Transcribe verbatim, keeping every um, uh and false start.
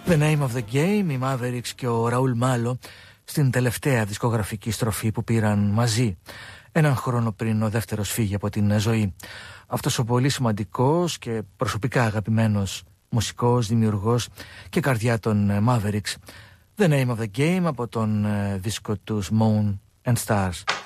The Name of the Game, οι Mavericks και ο Ραούλ Μάλο στην τελευταία δισκογραφική στροφή που πήραν μαζί έναν χρόνο πριν ο δεύτερος φύγει από την ζωή. Αυτός ο πολύ σημαντικός και προσωπικά αγαπημένος μουσικός, δημιουργός και καρδιά των Mavericks. The Name of the Game από τον δίσκο τους Moon and Stars.